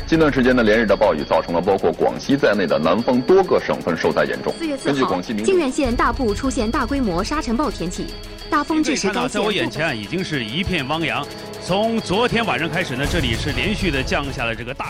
近段时间呢，连日的暴雨造成了包括广西在内的南方多个省份受灾严重。 4月4号，靖远县大部出现大规模沙尘暴天气，大风致使该县。 在我眼前已经是一片汪洋。从昨天晚上开始呢，这里是连续的降下了这个大。